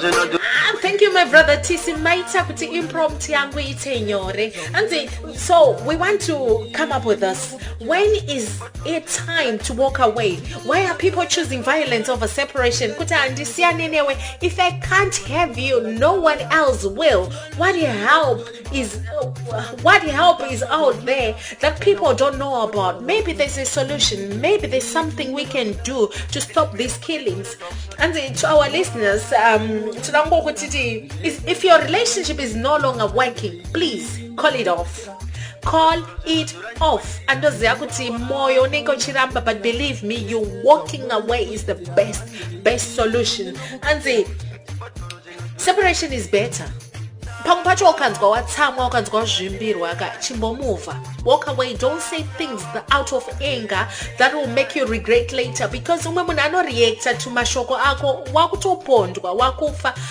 Thank you, my brother Tisi Maita kuti impromptu yangu itenyore. And so we want to come up with this. When is it time to walk away? Why are people choosing violence over separation? Kuta andisiane newe. If I can't have you, no one else will. What help is out there that people don't know about? Maybe there's a solution. Maybe there's something we can do to stop these killings. And to our listeners, if your relationship is no longer working, please call it off. Call it off. And but believe me, you walking away is the best solution. And separation is better. Walk away. Don't say things out of anger that will make you regret later, because umwe munhu anoreacta to mashoko ako wakutopondwa wakufa